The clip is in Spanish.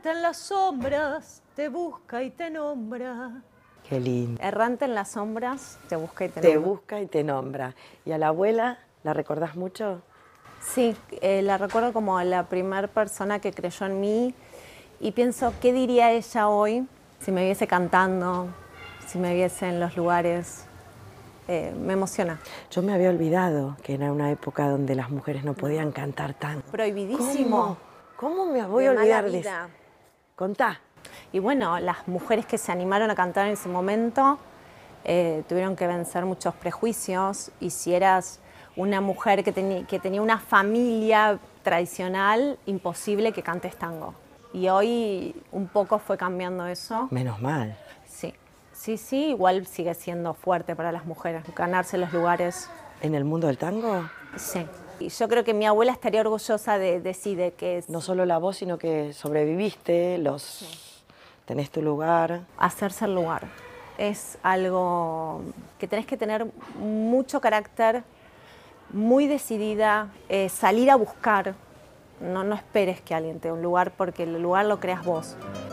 Errante en las sombras, te busca y te nombra. Qué lindo. Errante en las sombras, te busca y te Te nombra. busca y te nombra. ¿Y a la abuela la recordás mucho? Sí, la recuerdo como la primera persona que creyó en mí y pienso, ¿qué diría ella hoy si me viese cantando, si me viese en los lugares? Me emociona. Yo me había olvidado que era una época donde las mujeres no podían cantar tango. Prohibidísimo. ¿Cómo me voy a De mala olvidar de eso? vida. Contá. Y bueno, las mujeres que se animaron a cantar en ese momento tuvieron que vencer muchos prejuicios, y si eras una mujer que tenía una familia tradicional, imposible que cantes tango. Y hoy un poco fue cambiando eso. Menos mal. Sí, sí, igual sigue siendo fuerte para las mujeres, ganarse los lugares. ¿En el mundo del tango? Sí. Y yo creo que mi abuela estaría orgullosa de que No solo la voz, sino que sobreviviste, tenés tu lugar. hacerse el lugar. Es algo que tenés que tener mucho carácter, muy decidida, salir a buscar. No esperes que alguien te dé un lugar, porque el lugar lo creas vos.